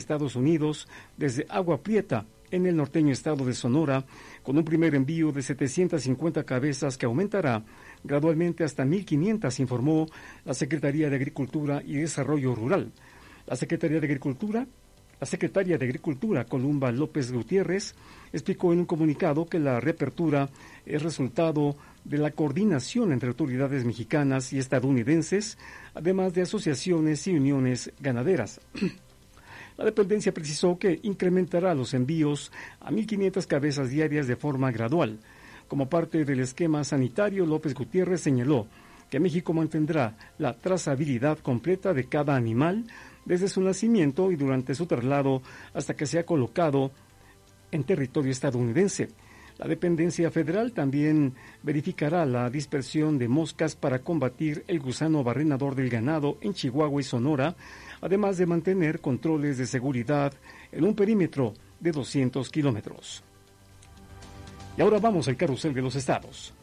Estados Unidos desde Agua Prieta, en el norteño estado de Sonora, con un primer envío de 750 cabezas que aumentará gradualmente hasta 1,500, informó la Secretaría de Agricultura y Desarrollo Rural. La secretaria de Agricultura, Columba López Gutiérrez, explicó en un comunicado que la reapertura es resultado de la coordinación entre autoridades mexicanas y estadounidenses, además de asociaciones y uniones ganaderas. La dependencia precisó que incrementará los envíos a 1,500 cabezas diarias de forma gradual. Como parte del esquema sanitario, López Gutiérrez señaló que México mantendrá la trazabilidad completa de cada animal desde su nacimiento y durante su traslado hasta que sea colocado en territorio estadounidense. La dependencia federal también verificará la dispersión de moscas para combatir el gusano barrenador del ganado en Chihuahua y Sonora, además de mantener controles de seguridad en un perímetro de 200 kilómetros. Y ahora vamos al carrusel de los estados.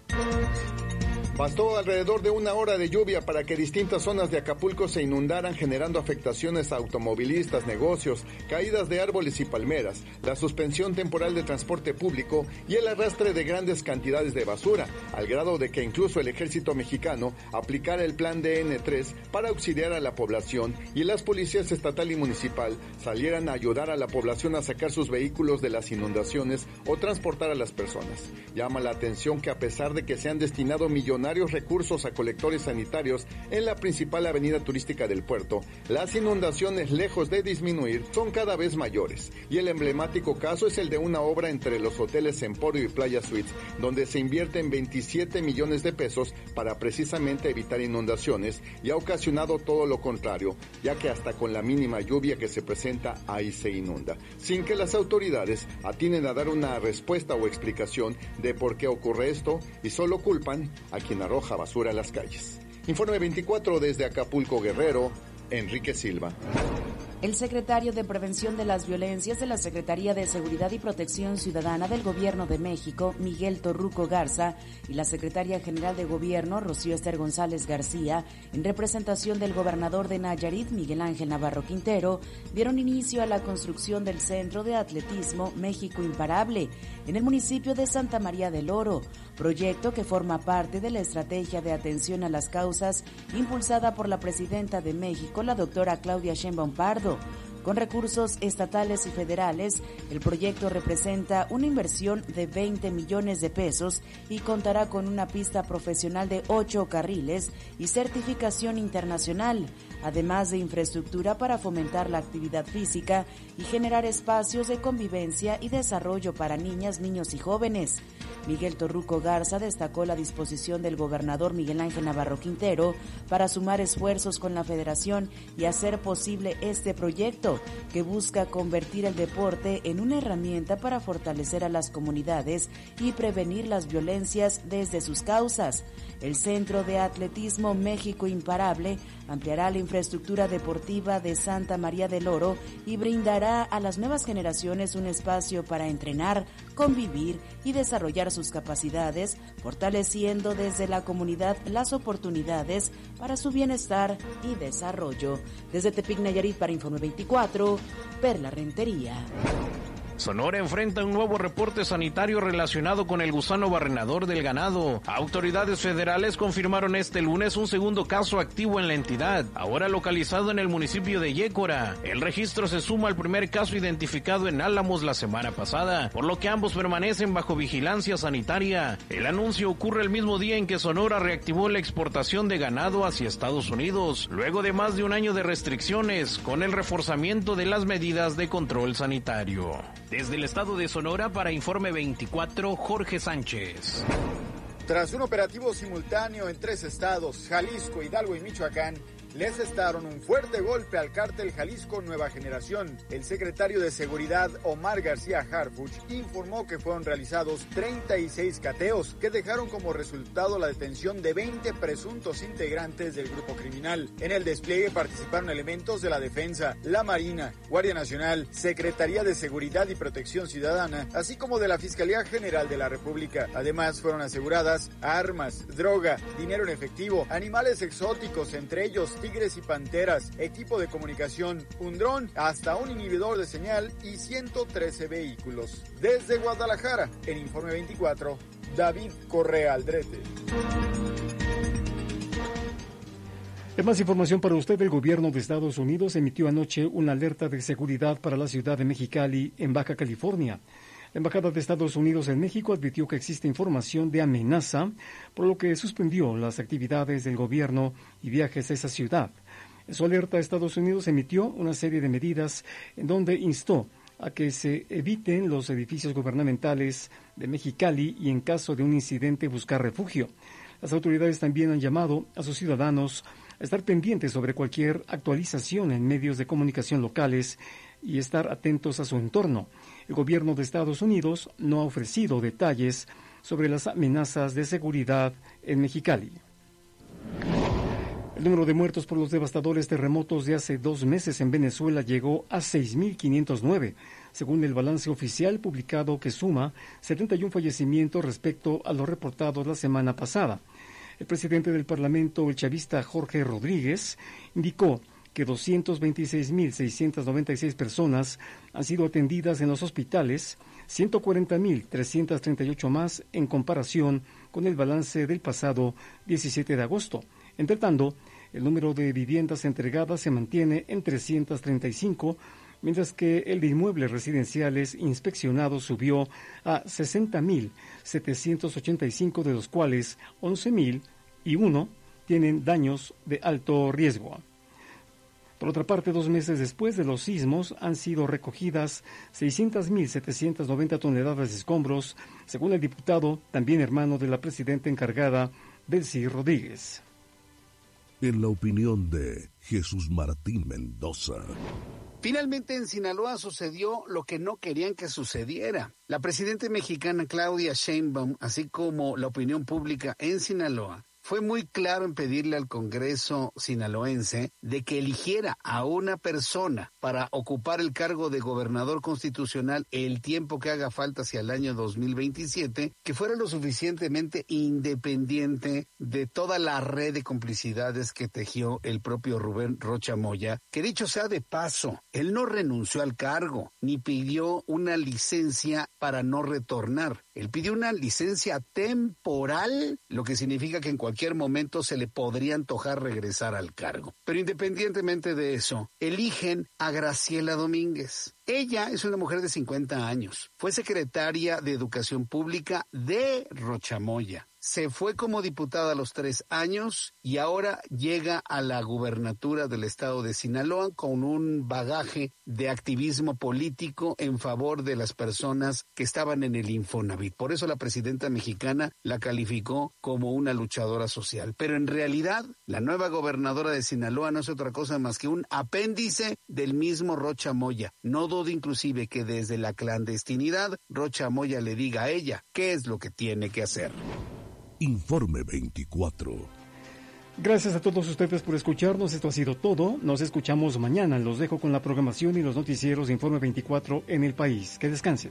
Bastó alrededor de una hora de lluvia para que distintas zonas de Acapulco se inundaran, generando afectaciones a automovilistas, negocios, caídas de árboles y palmeras, la suspensión temporal de transporte público y el arrastre de grandes cantidades de basura, al grado de que incluso el ejército mexicano aplicara el plan DN3 para auxiliar a la población y las policías estatal y municipal salieran a ayudar a la población a sacar sus vehículos de las inundaciones o transportar a las personas. Llama la atención que a pesar de que se han destinado millonarios recursos a colectores sanitarios en la principal avenida turística del puerto, las inundaciones, lejos de disminuir, son cada vez mayores, y el emblemático caso es el de una obra entre los hoteles Emporio y Playa Suites, donde se invierten 27 millones de pesos para precisamente evitar inundaciones, y ha ocasionado todo lo contrario, ya que hasta con la mínima lluvia que se presenta, ahí se inunda, sin que las autoridades atinen a dar una respuesta o explicación de por qué ocurre esto, y solo culpan a quien arroja basura a las calles. Informe 24 desde Acapulco, Guerrero, Enrique Silva. El secretario de Prevención de las Violencias de la Secretaría de Seguridad y Protección Ciudadana del Gobierno de México, Miguel Torruco Garza, y la secretaria general de Gobierno, Rocío Ester González García, en representación del gobernador de Nayarit, Miguel Ángel Navarro Quintero, dieron inicio a la construcción del Centro de Atletismo México Imparable en el municipio de Santa María del Oro, proyecto que forma parte de la estrategia de atención a las causas impulsada por la presidenta de México, la doctora Claudia Sheinbaum Pardo. Con recursos estatales y federales, el proyecto representa una inversión de 20 millones de pesos y contará con una pista profesional de 8 carriles y certificación internacional, además de infraestructura para fomentar la actividad física y generar espacios de convivencia y desarrollo para niñas, niños y jóvenes. Miguel Torruco Garza destacó la disposición del gobernador Miguel Ángel Navarro Quintero para sumar esfuerzos con la federación y hacer posible este proyecto que busca convertir el deporte en una herramienta para fortalecer a las comunidades y prevenir las violencias desde sus causas. El Centro de Atletismo México Imparable ampliará la infraestructura deportiva de Santa María del Oro y brindará a las nuevas generaciones un espacio para entrenar, convivir y desarrollar sus capacidades, fortaleciendo desde la comunidad las oportunidades para su bienestar y desarrollo. Desde Tepic, Nayarit, para Informe 24, Perla Rentería. Sonora enfrenta un nuevo reporte sanitario relacionado con el gusano barrenador del ganado. Autoridades federales confirmaron este lunes un segundo caso activo en la entidad, ahora localizado en el municipio de Yécora. El registro se suma al primer caso identificado en Álamos la semana pasada, por lo que ambos permanecen bajo vigilancia sanitaria. El anuncio ocurre el mismo día en que Sonora reactivó la exportación de ganado hacia Estados Unidos, luego de más de un año de restricciones, con el reforzamiento de las medidas de control sanitario. Desde el estado de Sonora, para Informe 24, Jorge Sánchez. Tras un operativo simultáneo en 3 estados, Jalisco, Hidalgo y Michoacán, le asestaron un fuerte golpe al cártel Jalisco Nueva Generación. El secretario de Seguridad, Omar García Harfuch, informó que fueron realizados 36 cateos que dejaron como resultado la detención de 20 presuntos integrantes del grupo criminal. En el despliegue participaron elementos de la Defensa, la Marina, Guardia Nacional, Secretaría de Seguridad y Protección Ciudadana, así como de la Fiscalía General de la República. Además, fueron aseguradas armas, droga, dinero en efectivo, animales exóticos, entre ellos tigres y panteras, equipo de comunicación, un dron, hasta un inhibidor de señal y 113 vehículos. Desde Guadalajara, en Informe 24, David Correa Aldrete. En más información para usted, el gobierno de Estados Unidos emitió anoche una alerta de seguridad para la ciudad de Mexicali, en Baja California. La Embajada de Estados Unidos en México advirtió que existe información de amenaza, por lo que suspendió las actividades del gobierno y viajes a esa ciudad. En su alerta, Estados Unidos emitió una serie de medidas en donde instó a que se eviten los edificios gubernamentales de Mexicali y, en caso de un incidente, buscar refugio. Las autoridades también han llamado a sus ciudadanos a estar pendientes sobre cualquier actualización en medios de comunicación locales y estar atentos a su entorno. El gobierno de Estados Unidos no ha ofrecido detalles sobre las amenazas de seguridad en Mexicali. El número de muertos por los devastadores terremotos de hace 2 meses en Venezuela llegó a 6.509, según el balance oficial publicado, que suma 71 fallecimientos respecto a los reportados la semana pasada. El presidente del Parlamento, el chavista Jorge Rodríguez, indicó que 226.696 personas han sido atendidas en los hospitales, 140.338 más en comparación con el balance del pasado 17 de agosto. Entre tanto, el número de viviendas entregadas se mantiene en 335, mientras que el de inmuebles residenciales inspeccionados subió a 60.785, de los cuales 11.001 tienen daños de alto riesgo. Por otra parte, 2 meses después de los sismos, han sido recogidas 600.790 toneladas de escombros, según el diputado, también hermano de la presidenta encargada, Delcy Rodríguez. En la opinión de Jesús Martín Mendoza. Finalmente en Sinaloa sucedió lo que no querían que sucediera. La presidenta mexicana Claudia Sheinbaum, así como la opinión pública en Sinaloa, fue muy claro en pedirle al Congreso sinaloense de que eligiera a una persona para ocupar el cargo de gobernador constitucional el tiempo que haga falta hacia el año 2027, que fuera lo suficientemente independiente de toda la red de complicidades que tejió el propio Rubén Rocha Moya, que dicho sea de paso, él no renunció al cargo, ni pidió una licencia para no retornar. Él pidió una licencia temporal, lo que significa que en cualquier momento se le podría antojar regresar al cargo. Pero independientemente de eso, eligen a Graciela Domínguez. Ella es una mujer de 50 años. Fue secretaria de Educación Pública de Rocha Moya. Se fue como diputada a los 3 años y ahora llega a la gubernatura del estado de Sinaloa con un bagaje de activismo político en favor de las personas que estaban en el Infonavit. Por eso la presidenta mexicana la calificó como una luchadora social. Pero en realidad, la nueva gobernadora de Sinaloa no es otra cosa más que un apéndice del mismo Rocha Moya. No dudo inclusive que desde la clandestinidad Rocha Moya le diga a ella qué es lo que tiene que hacer. Informe 24. Gracias a todos ustedes por escucharnos. Esto ha sido todo. Nos escuchamos mañana. Los dejo con la programación y los noticieros de Informe 24 en el país. Que descansen.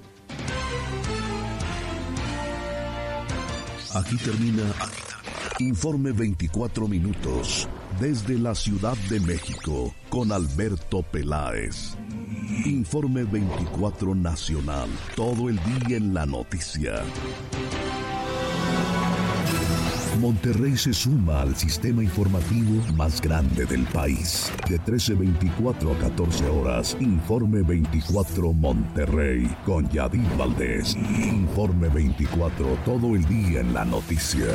Aquí termina Informe 24 minutos desde la Ciudad de México con Alberto Peláez. Informe 24 Nacional. Todo el día en la noticia. Monterrey se suma al sistema informativo más grande del país. De 13:24 a 14 horas, Informe 24 Monterrey, con Yadid Valdés. Informe 24, todo el día en la noticia.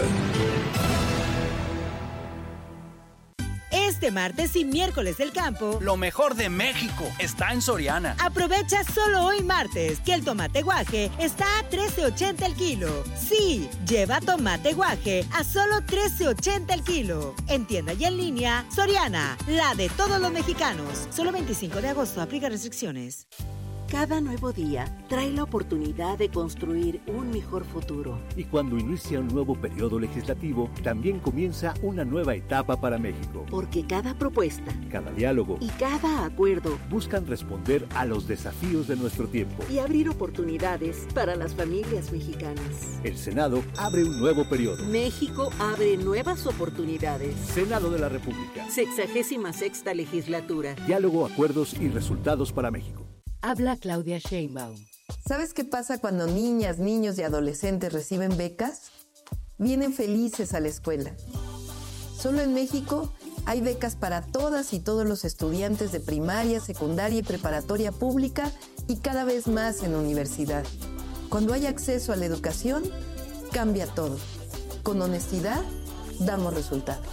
Este martes y miércoles del campo, lo mejor de México está en Soriana. Aprovecha solo hoy martes que el tomate guaje está a $13.80 el kilo. Sí, lleva tomate guaje a solo $13.80 el kilo. En tienda y en línea, Soriana, la de todos los mexicanos. Solo 25 de agosto, aplica restricciones. Cada nuevo día trae la oportunidad de construir un mejor futuro. Y cuando inicia un nuevo periodo legislativo, también comienza una nueva etapa para México. Porque cada propuesta, cada diálogo y cada acuerdo buscan responder a los desafíos de nuestro tiempo y abrir oportunidades para las familias mexicanas. El Senado abre un nuevo periodo. México abre nuevas oportunidades. Senado de la República. 66ª legislatura. Diálogo, acuerdos y resultados para México. Habla Claudia Sheinbaum. ¿Sabes qué pasa cuando niñas, niños y adolescentes reciben becas? Vienen felices a la escuela. Solo en México hay becas para todas y todos los estudiantes de primaria, secundaria y preparatoria pública y cada vez más en universidad. Cuando hay acceso a la educación, cambia todo. Con honestidad, damos resultados.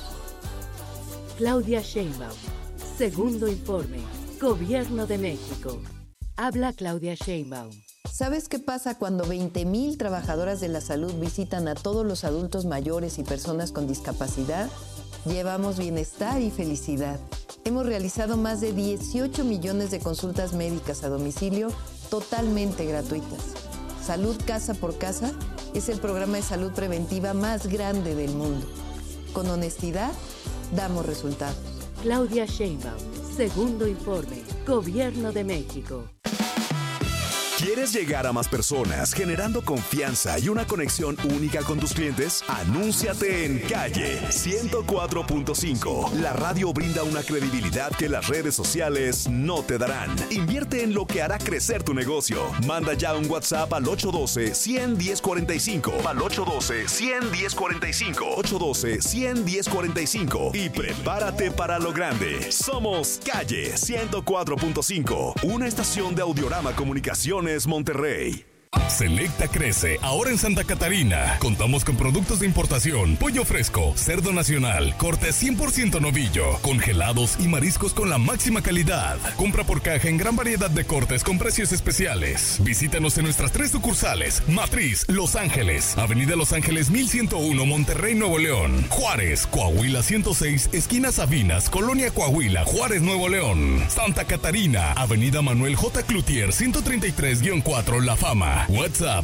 Claudia Sheinbaum. Segundo informe. Gobierno de México. Habla Claudia Sheinbaum. ¿Sabes qué pasa cuando 20,000 trabajadoras de la salud visitan a todos los adultos mayores y personas con discapacidad? Llevamos bienestar y felicidad. Hemos realizado más de 18 millones de consultas médicas a domicilio totalmente gratuitas. Salud Casa por Casa es el programa de salud preventiva más grande del mundo. Con honestidad, damos resultados. Claudia Sheinbaum. Segundo informe. Gobierno de México. ¿Quieres llegar a más personas generando confianza y una conexión única con tus clientes? Anúnciate en Calle 104.5. La radio brinda una credibilidad que las redes sociales no te darán. Invierte en lo que hará crecer tu negocio. Manda ya un WhatsApp al 812-100-1045. Al 812-100-1045. 812-100-1045. Y prepárate para lo grande. Somos Calle 104.5. Una estación de Audiorama Comunicaciones Monterrey. Selecta crece ahora en Santa Catarina. Contamos con productos de importación, pollo fresco, cerdo nacional, corte 100% novillo, congelados y mariscos con la máxima calidad. Compra por caja en gran variedad de cortes con precios especiales. Visítanos en nuestras 3 sucursales: Matriz, Los Ángeles, Avenida Los Ángeles 1101, Monterrey, Nuevo León; Juárez, Coahuila 106, esquina Sabinas, Colonia Coahuila, Juárez, Nuevo León; Santa Catarina, Avenida Manuel J. Cloutier 133-4, La Fama. WhatsApp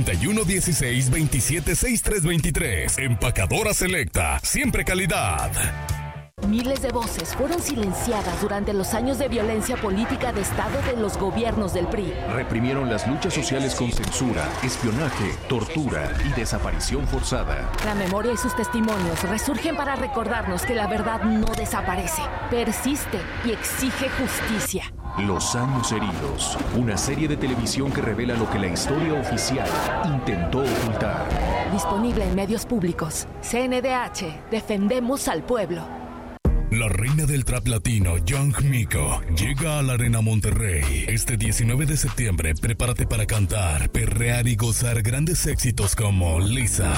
8116-276323. Empacadora Selecta, siempre calidad. Miles de voces fueron silenciadas durante los años de violencia política de Estado de los gobiernos del PRI. Reprimieron las luchas sociales con censura, espionaje, tortura y desaparición forzada. La memoria y sus testimonios resurgen para recordarnos que la verdad no desaparece, persiste y exige justicia. Los años heridos, una serie de televisión que revela lo que la historia oficial intentó ocultar. Disponible en medios públicos. CNDH, defendemos al pueblo. La reina del trap latino, Young Miko, llega a la Arena Monterrey. Este 19 de septiembre, prepárate para cantar, perrear y gozar grandes éxitos como Lisa,